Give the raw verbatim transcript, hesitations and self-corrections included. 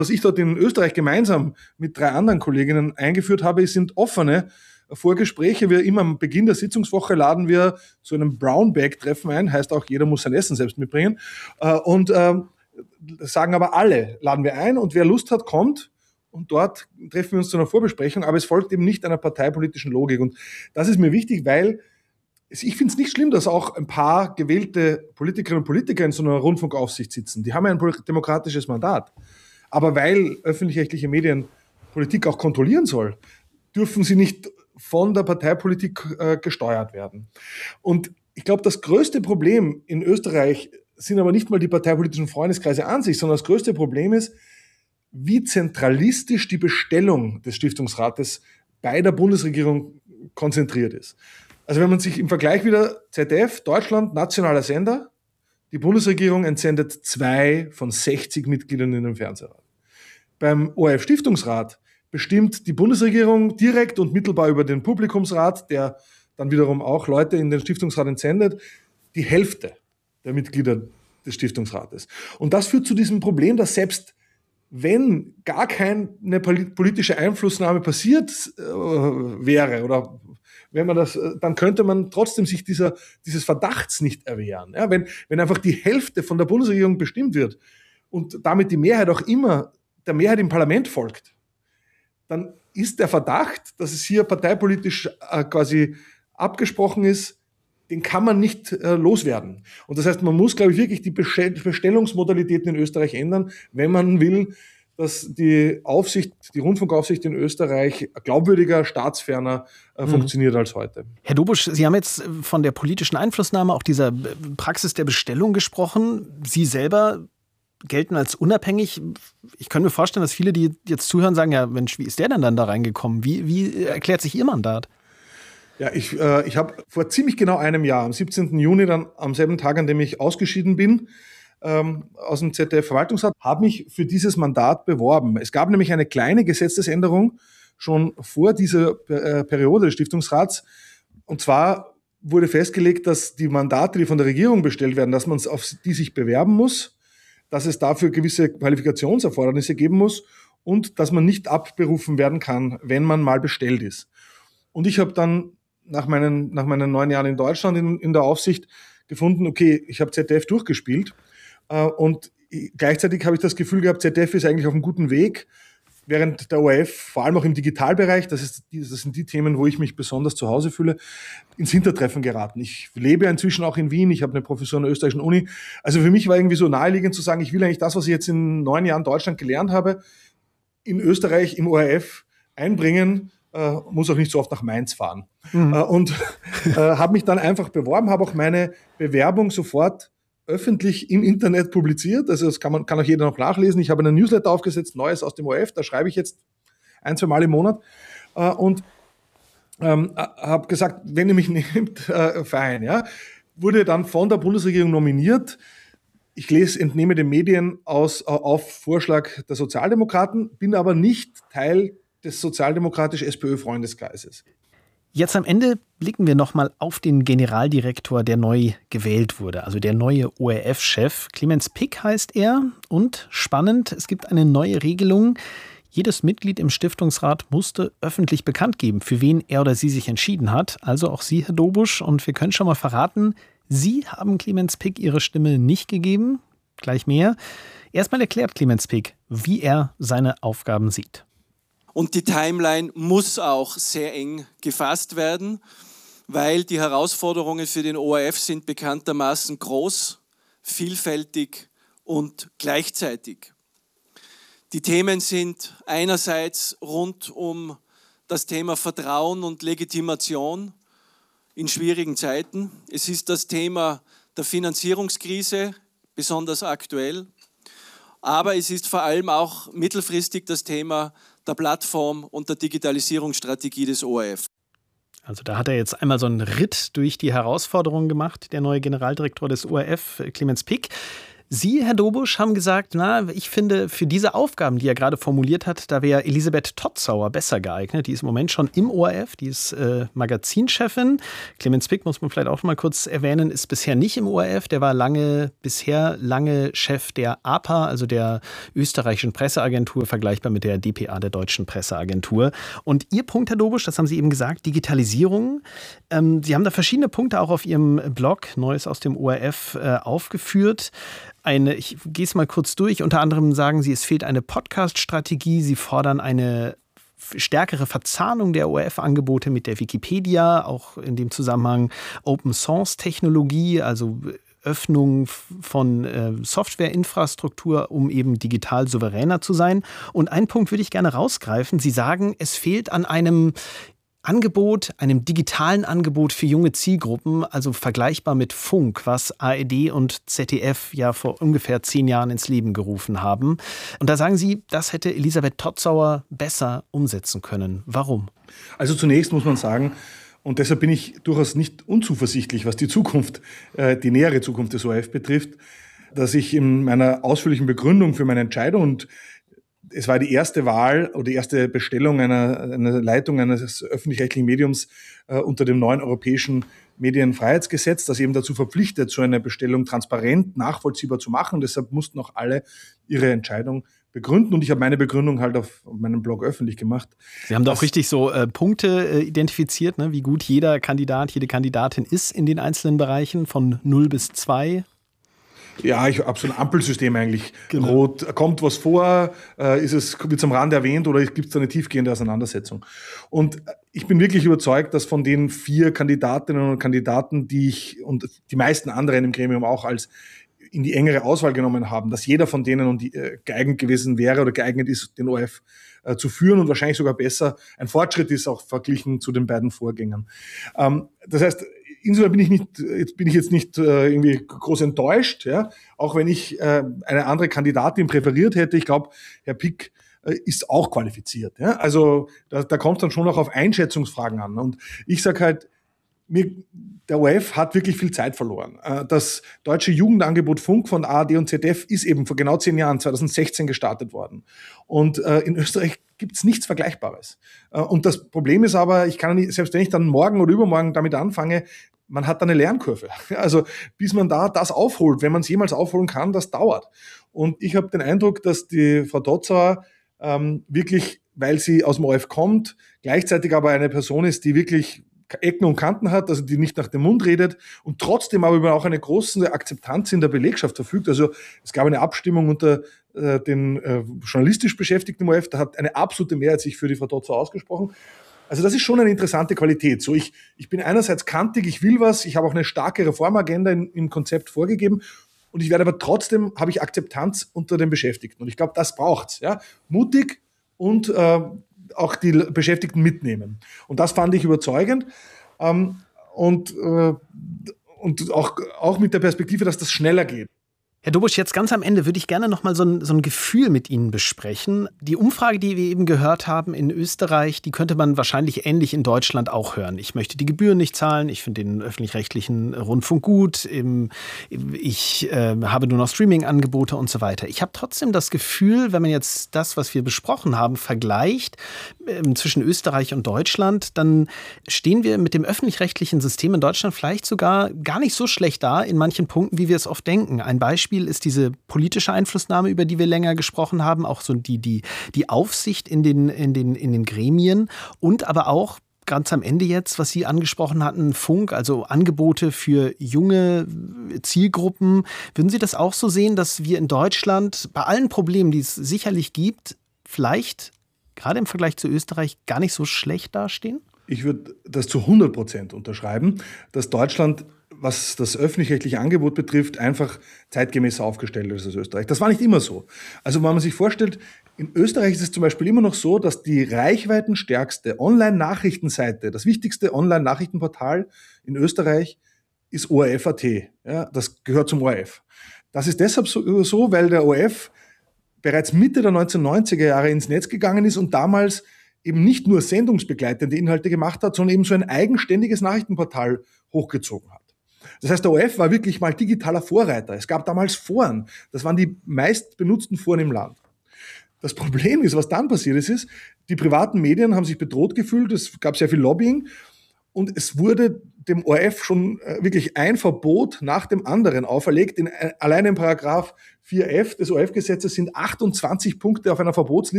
Was ich dort in Österreich gemeinsam mit drei anderen Kolleginnen eingeführt habe, sind offene Vorgespräche. Wir immer am Beginn der Sitzungswoche laden wir zu einem Brown-Bag-Treffen ein, heißt auch, jeder muss sein Essen selbst mitbringen. Und ähm, sagen aber alle, laden wir ein und wer Lust hat, kommt. Und dort treffen wir uns zu einer Vorbesprechung, aber es folgt eben nicht einer parteipolitischen Logik. Und das ist mir wichtig, weil ich finde es nicht schlimm, dass auch ein paar gewählte Politikerinnen und Politiker in so einer Rundfunkaufsicht sitzen. Die haben ja ein demokratisches Mandat. Aber weil öffentlich-rechtliche Medien Politik auch kontrollieren soll, dürfen sie nicht von der Parteipolitik äh, gesteuert werden. Und ich glaube, das größte Problem in Österreich sind aber nicht mal die parteipolitischen Freundeskreise an sich, sondern das größte Problem ist, wie zentralistisch die Bestellung des Stiftungsrates bei der Bundesregierung konzentriert ist. Also wenn man sich im Vergleich wieder Z D F, Deutschland, nationaler Sender, die Bundesregierung entsendet zwei von sechzig Mitgliedern in den Fernsehrat. Beim O R F-Stiftungsrat bestimmt die Bundesregierung direkt und mittelbar über den Publikumsrat, der dann wiederum auch Leute in den Stiftungsrat entsendet, die Hälfte der Mitglieder des Stiftungsrates. Und das führt zu diesem Problem, dass selbst wenn gar keine politische Einflussnahme passiert äh, wäre oder wenn man das, dann könnte man trotzdem sich dieser, dieses Verdachts nicht erwehren. Ja, wenn, wenn einfach die Hälfte von der Bundesregierung bestimmt wird und damit die Mehrheit auch immer der Mehrheit im Parlament folgt, dann ist der Verdacht, dass es hier parteipolitisch äh, quasi abgesprochen ist, den kann man nicht äh, loswerden. Und das heißt, man muss, glaube ich, wirklich die Bestellungsmodalitäten in Österreich ändern, wenn man will, dass die Aufsicht, die Rundfunkaufsicht in Österreich glaubwürdiger, staatsferner äh, mhm. funktioniert als heute. Herr Dobusch, Sie haben jetzt von der politischen Einflussnahme, auch dieser Praxis der Bestellung gesprochen. Sie selber gelten als unabhängig. Ich könnte mir vorstellen, dass viele, die jetzt zuhören, sagen, ja Mensch, wie ist der denn dann da reingekommen? Wie, wie erklärt sich Ihr Mandat? Ja, ich, äh, ich habe vor ziemlich genau einem Jahr, am siebzehnten Juni, dann am selben Tag, an dem ich ausgeschieden bin, ähm, aus dem Z D F-Verwaltungsrat, habe mich für dieses Mandat beworben. Es gab nämlich eine kleine Gesetzesänderung schon vor dieser äh, Periode des Stiftungsrats. Und zwar wurde festgelegt, dass die Mandate, die von der Regierung bestellt werden, dass man auf die sich bewerben muss, dass es dafür gewisse Qualifikationserfordernisse geben muss und dass man nicht abberufen werden kann, wenn man mal bestellt ist. Und ich habe dann nach meinen, nach meinen neun Jahren in Deutschland in, in der Aufsicht gefunden, okay, ich habe Z D F durchgespielt äh, und gleichzeitig habe ich das Gefühl gehabt, Z D F ist eigentlich auf einem guten Weg, während der O R F, vor allem auch im Digitalbereich, das, ist, das sind die Themen, wo ich mich besonders zu Hause fühle, ins Hintertreffen geraten. Ich lebe inzwischen auch in Wien, ich habe eine Professur an der österreichischen Uni. Also für mich war irgendwie so naheliegend zu sagen, ich will eigentlich das, was ich jetzt in neun Jahren Deutschland gelernt habe, in Österreich im O R F einbringen, äh, muss auch nicht so oft nach Mainz fahren. Mhm. Äh, und äh, habe mich dann einfach beworben, habe auch meine Bewerbung sofort öffentlich im Internet publiziert, also das kann man, kann auch jeder noch nachlesen. Ich habe einen Newsletter aufgesetzt, Neues aus dem O R F, da schreibe ich jetzt ein, zwei Mal im Monat äh, und ähm, habe gesagt, wenn ihr mich nehmt, äh, fein. Ja. Wurde dann von der Bundesregierung nominiert. Ich lese, entnehme den Medien aus, auf Vorschlag der Sozialdemokraten, bin aber nicht Teil des sozialdemokratisch-S P Ö-Freundeskreises. Jetzt am Ende blicken wir nochmal auf den Generaldirektor, der neu gewählt wurde, also der neue O R F-Chef. Clemens Pick heißt er und spannend, es gibt eine neue Regelung. Jedes Mitglied im Stiftungsrat musste öffentlich bekannt geben, für wen er oder sie sich entschieden hat. Also auch Sie, Herr Dobusch, und wir können schon mal verraten, Sie haben Clemens Pick Ihre Stimme nicht gegeben. Gleich mehr. Erstmal erklärt Clemens Pick, wie er seine Aufgaben sieht. Und die Timeline muss auch sehr eng gefasst werden, weil die Herausforderungen für den O R F sind bekanntermaßen groß, vielfältig und gleichzeitig. Die Themen sind einerseits rund um das Thema Vertrauen und Legitimation in schwierigen Zeiten. Es ist das Thema der Finanzierungskrise, besonders aktuell. Aber es ist vor allem auch mittelfristig das Thema der Plattform und der Digitalisierungsstrategie des O R F. Also da hat er jetzt einmal so einen Ritt durch die Herausforderungen gemacht, der neue Generaldirektor des O R F, Clemens Pick. Sie, Herr Dobusch, haben gesagt, na, ich finde, für diese Aufgaben, die er gerade formuliert hat, da wäre Elisabeth Totzauer besser geeignet. Die ist im Moment schon im O R F, die ist äh, Magazinchefin. Clemens Pick, muss man vielleicht auch mal kurz erwähnen, ist bisher nicht im O R F. Der war lange, bisher lange Chef der A P A, also der österreichischen Presseagentur, vergleichbar mit der D P A, der deutschen Presseagentur. Und Ihr Punkt, Herr Dobusch, das haben Sie eben gesagt, Digitalisierung. Ähm, Sie haben da verschiedene Punkte auch auf Ihrem Blog Neues aus dem O R F äh, aufgeführt. Eine, ich gehe es mal kurz durch. Unter anderem sagen Sie, es fehlt eine Podcast-Strategie. Sie fordern eine stärkere Verzahnung der O R F-Angebote mit der Wikipedia, auch in dem Zusammenhang Open-Source-Technologie, also Öffnung von äh, Softwareinfrastruktur, um eben digital souveräner zu sein. Und einen Punkt würde ich gerne rausgreifen. Sie sagen, es fehlt an einem Angebot, einem digitalen Angebot für junge Zielgruppen, also vergleichbar mit Funk, was A R D und Z D F ja vor ungefähr zehn Jahren ins Leben gerufen haben. Und da sagen Sie, das hätte Elisabeth Totzauer besser umsetzen können. Warum? Also zunächst muss man sagen, und deshalb bin ich durchaus nicht unzuversichtlich, was die Zukunft, äh, die nähere Zukunft des O R F betrifft, dass ich in meiner ausführlichen Begründung für meine Entscheidung, und es war die erste Wahl oder die erste Bestellung einer, einer Leitung eines öffentlich-rechtlichen Mediums äh, unter dem neuen europäischen Medienfreiheitsgesetz, das eben dazu verpflichtet, so eine Bestellung transparent, nachvollziehbar zu machen. Deshalb mussten auch alle ihre Entscheidung begründen. Und ich habe meine Begründung halt auf meinem Blog öffentlich gemacht. Sie haben da auch richtig so äh, Punkte äh, identifiziert, ne? Wie gut jeder Kandidat, jede Kandidatin ist in den einzelnen Bereichen von null bis zwei. Ja, ich habe so ein Ampelsystem eigentlich. Genau. Rot, kommt was vor, äh, ist es, wird es am Rande erwähnt oder gibt es eine tiefgehende Auseinandersetzung? Und ich bin wirklich überzeugt, dass von den vier Kandidatinnen und Kandidaten, die ich und die meisten anderen im Gremium auch als in die engere Auswahl genommen haben, dass jeder von denen und die, äh, geeignet gewesen wäre oder geeignet ist, den O R F äh, zu führen und wahrscheinlich sogar besser ein Fortschritt ist, auch verglichen zu den beiden Vorgängern. Ähm, das heißt, insofern bin ich nicht, jetzt bin ich jetzt nicht äh, irgendwie groß enttäuscht, ja, auch wenn ich äh, eine andere Kandidatin präferiert hätte. Ich glaube, Herr Pick äh, ist auch qualifiziert. Ja? Also da, da kommt es dann schon auch auf Einschätzungsfragen an. Und ich sage halt, mir, der O R F hat wirklich viel Zeit verloren. Das deutsche Jugendangebot Funk von A R D und Z D F ist eben vor genau zehn Jahren, zwanzig sechzehn, gestartet worden. Und in Österreich gibt es nichts Vergleichbares. Und das Problem ist aber, ich kann nicht, selbst wenn ich dann morgen oder übermorgen damit anfange, man hat da eine Lernkurve. Also bis man da das aufholt, wenn man es jemals aufholen kann, das dauert. Und ich habe den Eindruck, dass die Frau Totzauer ähm, wirklich, weil sie aus dem O R F kommt, gleichzeitig aber eine Person ist, die wirklich Ecken und Kanten hat, also die nicht nach dem Mund redet und trotzdem aber über auch eine große Akzeptanz in der Belegschaft verfügt. Also es gab eine Abstimmung unter äh, den äh, journalistisch Beschäftigten im O R F, da hat eine absolute Mehrheit sich für die Frau Totzauer ausgesprochen. Also das ist schon eine interessante Qualität. So, ich, ich bin einerseits kantig, ich will was, ich habe auch eine starke Reformagenda in, im Konzept vorgegeben und ich werde aber trotzdem, habe ich Akzeptanz unter den Beschäftigten. Und ich glaube, das braucht's. Ja? Mutig und äh, auch die Beschäftigten mitnehmen. Und das fand ich überzeugend. Ähm, und äh, und auch, auch mit der Perspektive, dass das schneller geht. Herr Dobusch, jetzt ganz am Ende würde ich gerne noch mal so ein, so ein Gefühl mit Ihnen besprechen. Die Umfrage, die wir eben gehört haben in Österreich, die könnte man wahrscheinlich ähnlich in Deutschland auch hören. Ich möchte die Gebühren nicht zahlen, ich finde den öffentlich-rechtlichen Rundfunk gut, ich äh, habe nur noch Streaming-Angebote und so weiter. Ich habe trotzdem das Gefühl, wenn man jetzt das, was wir besprochen haben, vergleicht äh, zwischen Österreich und Deutschland, dann stehen wir mit dem öffentlich-rechtlichen System in Deutschland vielleicht sogar gar nicht so schlecht da in manchen Punkten, wie wir es oft denken. Ein Beispiel ist diese politische Einflussnahme, über die wir länger gesprochen haben, auch so die, die, die Aufsicht in den, in den, in den Gremien und aber auch ganz am Ende jetzt, was Sie angesprochen hatten, Funk, also Angebote für junge Zielgruppen. Würden Sie das auch so sehen, dass wir in Deutschland bei allen Problemen, die es sicherlich gibt, vielleicht gerade im Vergleich zu Österreich gar nicht so schlecht dastehen? Ich würde das zu hundert Prozent unterschreiben, dass Deutschland, was das öffentlich-rechtliche Angebot betrifft, einfach zeitgemäßer aufgestellt ist als Österreich. Das war nicht immer so. Also wenn man sich vorstellt, in Österreich ist es zum Beispiel immer noch so, dass die reichweitenstärkste Online-Nachrichtenseite, das wichtigste Online-Nachrichtenportal in Österreich ist O R F Punkt A T. Ja, das gehört zum O R F. Das ist deshalb so, so, weil der O R F bereits Mitte der neunzehnhundertneunziger Jahre ins Netz gegangen ist und damals eben nicht nur sendungsbegleitende Inhalte gemacht hat, sondern eben so ein eigenständiges Nachrichtenportal hochgezogen hat. Das heißt, der O R F war wirklich mal digitaler Vorreiter. Es gab damals Foren. Das waren die meistbenutzten Foren im Land. Das Problem ist, was dann passiert ist, ist, die privaten Medien haben sich bedroht gefühlt, es gab sehr viel Lobbying und es wurde dem O R F schon wirklich ein Verbot nach dem anderen auferlegt. In, allein im Paragraph vier f des O R F-Gesetzes sind achtundzwanzig Punkte auf einer Verbotsliste